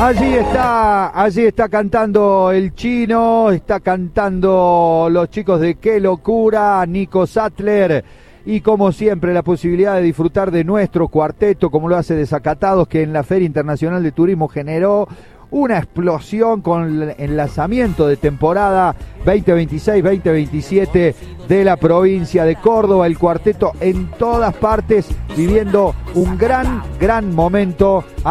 Allí está cantando el Chino, está cantando los chicos de Qué Locura, Nico Sattler, y como siempre la posibilidad de disfrutar de nuestro cuarteto, como lo hace Desacatados, que en la Feria Internacional de Turismo generó una explosión con el lanzamiento de temporada 2026-2027 de la provincia de Córdoba. El cuarteto en todas partes viviendo un gran momento.